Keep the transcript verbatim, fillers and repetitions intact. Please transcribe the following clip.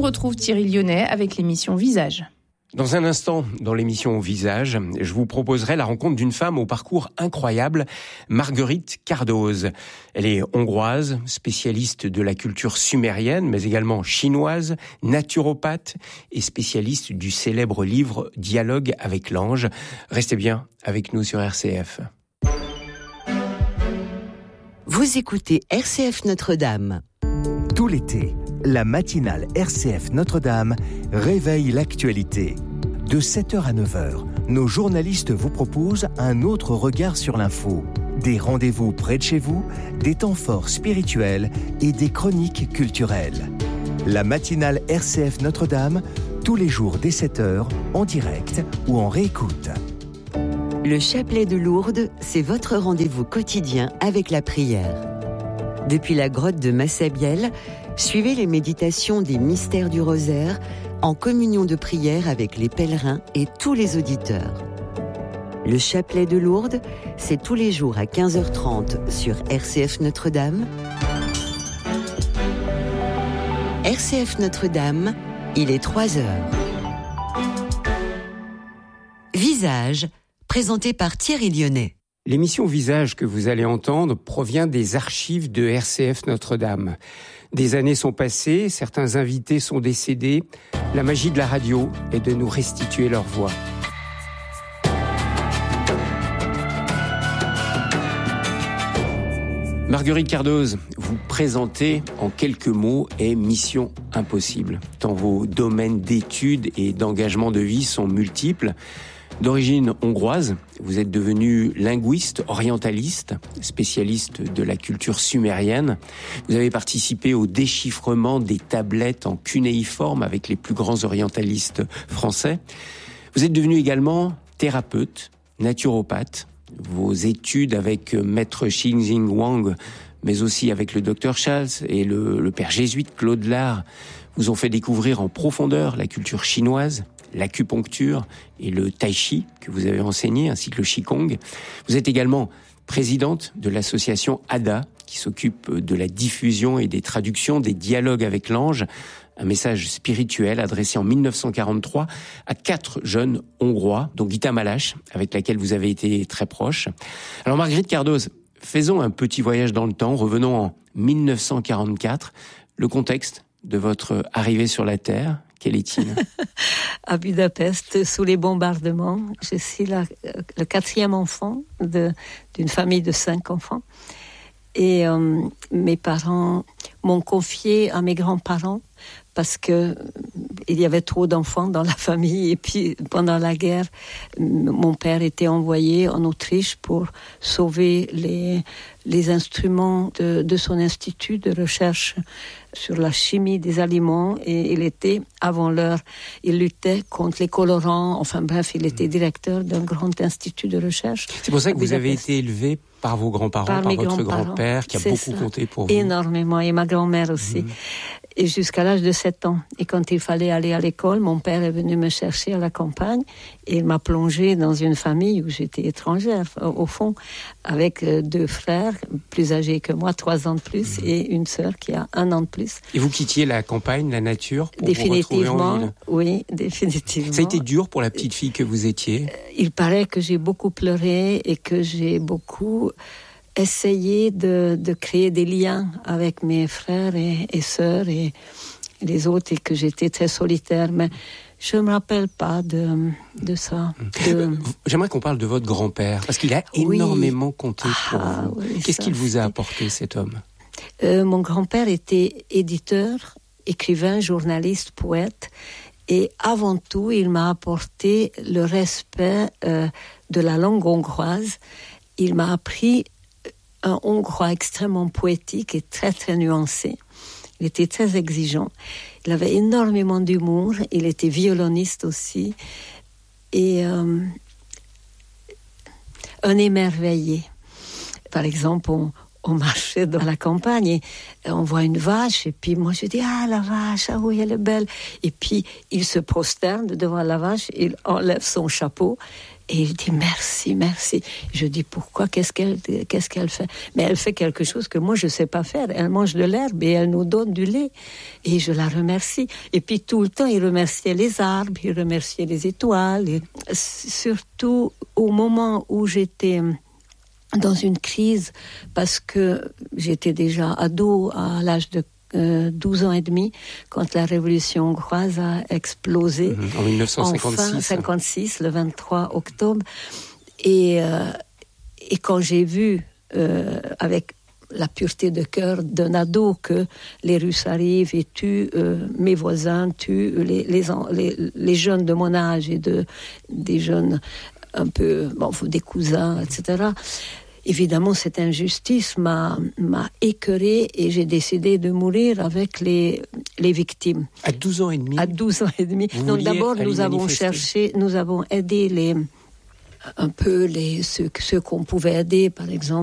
retrouve Thierry Lyonnais avec l'émission Visage. Dans un instant, dans l'émission Visage, je vous proposerai la rencontre d'une femme au parcours incroyable, Marguerite Cardoz. Elle est hongroise, spécialiste de la culture sumérienne, mais également chinoise, naturopathe et spécialiste du célèbre livre Dialogue avec l'ange. Restez bien avec nous sur R C F. Vous écoutez R C F Notre-Dame. Tout l'été, la matinale R C F Notre-Dame réveille l'actualité. De sept heures à neuf heures, nos journalistes vous proposent un autre regard sur l'info. Des rendez-vous près de chez vous, des temps forts spirituels et des chroniques culturelles. La matinale R C F Notre-Dame, tous les jours dès sept heures, en direct ou en réécoute. Le chapelet de Lourdes, c'est votre rendez-vous quotidien avec la prière. Depuis la grotte de Massabielle, suivez les méditations des mystères du rosaire en communion de prière avec les pèlerins et tous les auditeurs. Le chapelet de Lourdes, c'est tous les jours à quinze heures trente sur R C F Notre-Dame. R C F Notre-Dame, il est trois heures. Visage, présenté par Thierry Lyonnais. L'émission Visage que vous allez entendre provient des archives de R C F Notre-Dame. Des années sont passées, certains invités sont décédés. La magie de la radio est de nous restituer leur voix. Marguerite Cardoz, vous présentez en quelques mots est Mission Impossible. Tant vos domaines d'études et d'engagement de vie sont multiples. D'origine hongroise, vous êtes devenu linguiste, orientaliste, spécialiste de la culture sumérienne. Vous avez participé au déchiffrement des tablettes en cunéiforme avec les plus grands orientalistes français. Vous êtes devenu également thérapeute, naturopathe. Vos études avec maître Xinjing Wang, mais aussi avec le docteur Charles et le, le père jésuite Claude Lard, vous ont fait découvrir en profondeur la culture chinoise, l'acupuncture et le tai chi que vous avez enseigné, ainsi que le qigong. Vous êtes également présidente de l'association A D A, qui s'occupe de la diffusion et des traductions des dialogues avec l'ange, un message spirituel adressé en dix-neuf cent quarante-trois à quatre jeunes Hongrois, dont Gita Malache, avec laquelle vous avez été très proche. Alors Marguerite Cardoz, faisons un petit voyage dans le temps, revenons en dix-neuf cent quarante-quatre, le contexte de votre arrivée sur la Terre. Quel est-il ? À Budapest, sous les bombardements. Je suis la, le quatrième enfant de, d'une famille de cinq enfants. Et euh, mes parents m'ont confié à mes grands-parents parce que il y avait trop d'enfants dans la famille. Et puis, pendant la guerre, mon père était envoyé en Autriche pour sauver les, les instruments de, de son institut de recherche sur la chimie des aliments. Et il était, avant l'heure, il luttait contre les colorants. Enfin bref, il était directeur d'un grand institut de recherche. C'est pour ça que vous avez été élevé par vos grands-parents, par, par votre grand-père, qui a beaucoup ça. compté pour vous. Énormément, et ma grand-mère aussi. Mmh. Et jusqu'à l'âge de sept ans. Et quand il fallait aller à l'école, mon père est venu me chercher à la campagne et il m'a plongée dans une famille où j'étais étrangère, au fond, avec deux frères plus âgés que moi, trois ans de plus, mmh. et une sœur qui a un an de plus. Et vous quittiez la campagne, la nature, pour définitivement, vous retrouver en ville ? Oui, définitivement. Ça a été dur pour la petite fille que vous étiez ? Il paraît que j'ai beaucoup pleuré et que j'ai beaucoup essayé de, de créer des liens avec mes frères et, et sœurs et les autres, et que j'étais très solitaire. Mais je ne me rappelle pas de, de ça. De... J'aimerais qu'on parle de votre grand-père, parce qu'il a oui. énormément compté pour ah, vous. Oui, Qu'est-ce ça, qu'il vous a c'est... apporté, cet homme ? euh, Mon grand-père était éditeur, écrivain, journaliste, poète. Et avant tout, il m'a apporté le respect euh, de la langue hongroise. Il m'a appris un hongrois extrêmement poétique et très, très nuancé. Il était très exigeant. Il avait énormément d'humour. Il était violoniste aussi. Et euh, un émerveillé. Par exemple, on, on marchait dans la campagne et on voit une vache et puis moi je dis ah la vache, ah oui elle est belle, et puis il se prosterne devant la vache, il enlève son chapeau et il dit merci, merci. Je dis pourquoi, qu'est-ce qu'elle, qu'est-ce qu'elle fait? Mais elle fait quelque chose que moi je sais pas faire. Elle mange de l'herbe et elle nous donne du lait. Et je la remercie. Et puis tout le temps, il remerciait les arbres, il remerciait les étoiles. Et surtout au moment où j'étais dans une crise, parce que j'étais déjà ado à l'âge de Euh, douze ans et demi, quand la révolution hongroise a explosé. Mmh, en dix-neuf cent cinquante-six. Enfin, cinquante-six, le vingt-trois octobre. Et, euh, et quand j'ai vu, euh, avec la pureté de cœur d'un ado, que les Russes arrivent et tuent euh, mes voisins, tuent les, les, les, les jeunes de mon âge et de, des jeunes un peu, bon, des cousins, et cetera, évidemment, cette injustice m'a, m'a écœurée et j'ai décidé de mourir avec les, les victimes. À douze ans et demi? À douze ans et demi. Vous Donc d'abord, nous avons manifester. cherché, nous avons aidé les, un peu les, ceux, ceux qu'on pouvait aider, par exemple